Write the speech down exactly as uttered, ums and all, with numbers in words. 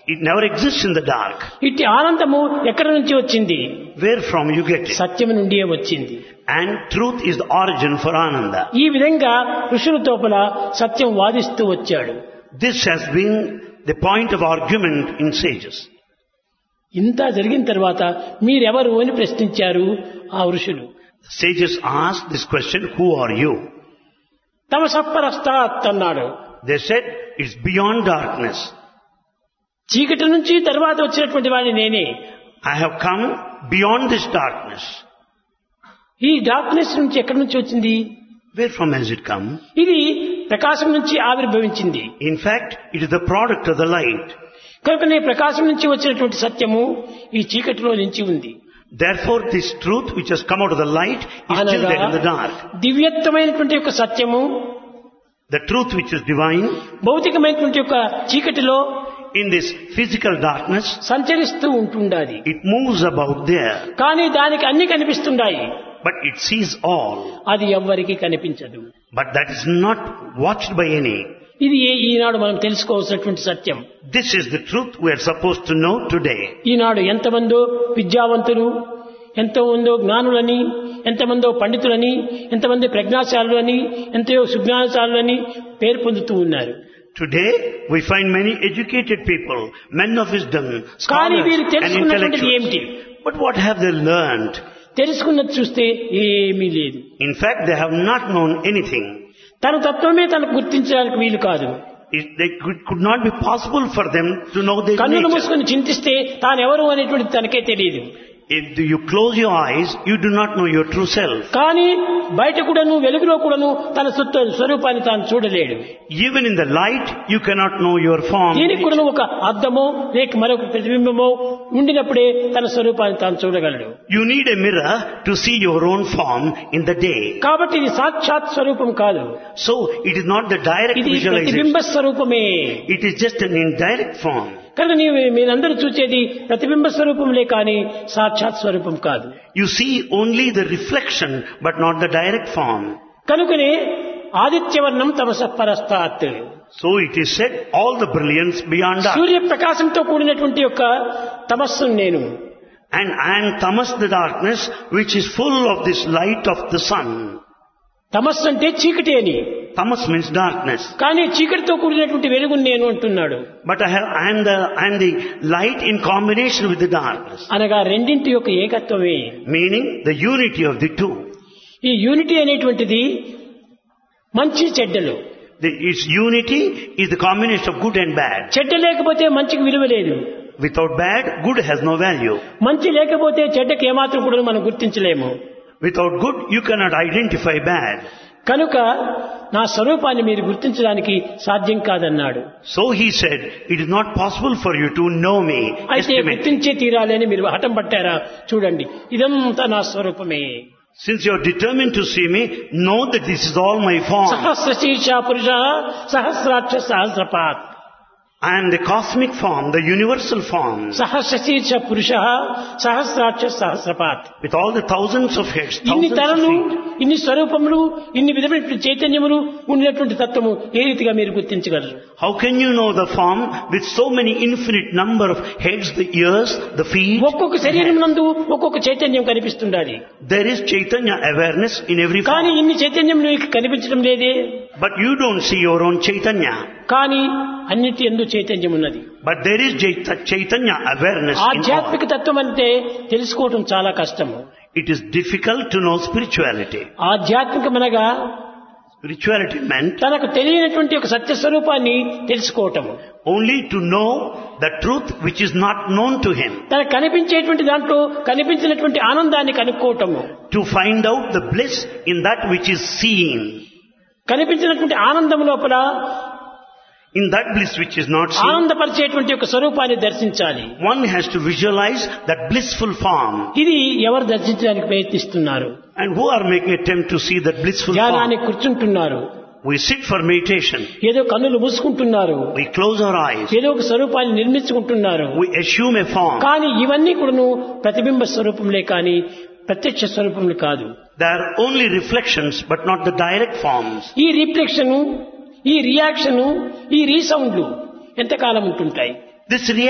It never exists in the dark. ఇట్టి ఆనందము ఎక్కడి నుంచి వచ్చింది? Where from you get it? సత్యము నుండియే వచ్చింది. And truth is the origin for Ananda. ఈ విధంగా ఋషుల తోపల సత్యం వాదిస్తూ వచ్చాడు. This has been the point of argument in sages. ఇంత జరిగిన తర్వాత మీరెవరు అని ప్రశ్నించారు ఆ ఋషులు. The sages asked this question, who are you? తమ సత్పరస్తాత్ అన్నాడు. They said, it's beyond darkness. చీకటి నుంచి తర్వాత వచ్చినటువంటి వాడిని నేనే. I have come beyond this darkness. ఈ డార్క్నెస్ నుంచి ఎక్కడి నుంచి వచ్చింది? Where from has it come? ఇది ప్రకాశం నుంచి ఆవిర్భవించింది. In fact, it is the product of the light. కనుకనే ప్రకాశం నుంచి వచ్చినటువంటి సత్యము ఈ చీకటిలో నుంచి ఉంది. Therefore, this truth which has come out of the light is still there in the dark. దివ్యత్వమైనటువంటి యొక్క సత్యము, The truth which is divine, భౌతికమైనటువంటి యొక్క చీకటిలో in this physical darkness, సంచరిస్తూ ఉంటుండాలి. it moves about there. కానీ దానికి అన్ని కనిపిస్తుండాయి. But it sees all. అది ఎవ్వరికి కనిపించదు. But that is not watched by any. ఇది ఏ- ఈనాడు మనం తెలుసుకోవాల్సినటువంటి సత్యం. This is the truth we are supposed to know today. ఈనాడు ఎంతమందో విద్యావంతులు, ఎంతమందో జ్ఞానులని, ఎంతమందో పండితులని, ఎంతమంది ప్రజ్ఞాశాలులని, ఎంతో సుజ్ఞానశాలులని పేరు పొందుతూ ఉన్నారు. Today, we find many educated people, men of wisdom, కానీ scholars వీరు and తెలుసుకున్నటువంటిది ఏమిటి? intellectuals. But what have they learned? తెలుసుకున్నది చూస్తే ఏమీ లేదు. In fact, they have not known anything. తన తత్వమే తనకు గుర్తించడానికి వీలు కాదు. It they could, could not be possible for them to know their కన్నులు nature. మూసుకొని చింతిస్తే తానెవరు అనేటువంటిది తనకే తెలియదు. If you close your eyes, you do not know your true self. కానీ బయట కూడాను వెలుగులో కూడాను తన సొత్త స్వరూపాన్ని తాను చూడలేడు. Even in the light, you cannot know your form. దీనికి కూడాను ఒక అద్దమో లేక మరొక ప్రతిబింబమో ఉండినప్పుడే తన స్వరూపాన్ని తాను చూడగలడు. You need a mirror to see your own form in the day. కాబట్టి ఇది సాక్షాత్ స్వరూపం కాదు. So, it is not the direct ఇది visualization. ప్రతిబింబ స్వరూపమే. It is just an indirect form. కనుక నీవు మీరందరూ చూసేది ప్రతిబింబ స్వరూపంలే కానీ సాక్షాత్ స్వరూపం కాదు. You see only the reflection, but not the direct form. కనుకనే ఆదిత్యవర్ణం తమసః పరస్తాత్. So it is said, all the brilliance beyond dark. సూర్యప్రకాశంతో కూడినటువంటి యొక్క తమస్సు నేను. And I am tamas, the darkness, which is full of this light of the sun. తమస్సు అంటే చీకటి అని. Tamas means darkness. కానీ చీకటితో కూడినటువంటి వెలుగును నేను అంటున్నాడు. But I have, I am the, I am the light in combination with the darkness. అనగా రెండింటి యొక్క ఏకత్వమే. Meaning the unity of the two. ఈ యూనిటీ అనేటువంటిది మంచి చెడ్డలు. The, its unity is the combination of good and bad. చెడ్డ లేకపోతే మంచికి విలువ లేదు. Without bad, good has no value. మంచి లేకపోతే చెడ్డకి ఏమాత్రం కూడా మనం గుర్తించలేము. Without good, you cannot identify bad. కనుక నా స్వరూపాన్ని మీరు గుర్తించడానికి సాధ్యం కాదన్నాడు. So he said, it is not possible for you to know me. అయితే Estimate. గుర్తించే తీరాలి అని మీరు హఠం పట్టారా? చూడండి, ఇదంతా నా స్వరూపమే. Since you are determined to see me, know that this is all my form. సహస్ర శీర్ష పురుష సహస్రాక్ష సహస్రపాత్. I am the cosmic form, the universal form. సహస్ర శీర్ష పురుష సహస్రాక్ష సహస్రపాత్. With all the thousands of heads, ఇన్ని thousands of తరలు, feet. ఇన్ని స్వరూపములు, ఇన్ని విధమైనటువంటి చైతన్యములు ఉన్నటువంటి తత్వము ఏ రీతిగా మీరు గుర్తించగలరు? How can you know the form with so many infinite number of heads, the ears, the feet? ఒక్కొక్క శరీరం నందు ఒక్కొక్క చైతన్యం కనిపిస్తుండాలి. There is Chaitanya awareness in every కానీ form. ఇన్ని చైతన్యం నీకు కనిపించడం లేదే. But you don't see your own Chaitanya. కానీ అన్నిటి ఎందు చైతన్యం ఉన్నది. But there is Chaita- Chaitanya awareness in all. ఆధ్యాత్మిక తత్వం అంటే తెలుసుకోవటం చాలా కష్టము. It is difficult to know spirituality. ఆధ్యాత్మికమనగా Spirituality meant తనకు తెలియనటువంటి ఒక సత్య స్వరూపాన్ని తెలుసుకోవటము. only to know the truth which is not known to him. తనకు కనిపించేటువంటి దాంట్లో కనిపించినటువంటి ఆనందాన్ని కనుక్కోవటము. To find out the bliss in that which is seen. కనిపించినటువంటి ఆనందం లోపల In that bliss which is not seen, ఆనందపరిచేటువంటి ఒక స్వరూపాన్ని దర్శించాలి. one has to visualize that blissful form. ఇది ఎవరు దర్శించడానికి ప్రయత్నిస్తున్నారు? And who are making attempt to see that blissful ధ్యానానికి form? కూర్చుంటున్నారు. We sit for meditation. ఏదో కన్నులు మూసుకుంటున్నారు. We close our eyes. ఏదో ఒక స్వరూపాన్ని నిర్మించుకుంటున్నారు. We assume a form. కానీ ఇవన్నీ కూడాను ప్రతిబింబ స్వరూపంలే కానీ ప్రత్యక్ష స్వరూపములు కాదు. They are only reflections but not the direct forms. ఈ రిఫ్లెక్షన్, ఈ రియాక్షన్, ఈ రీసౌండ్లు ఎంతకాలం ఉంటుంటాయి? This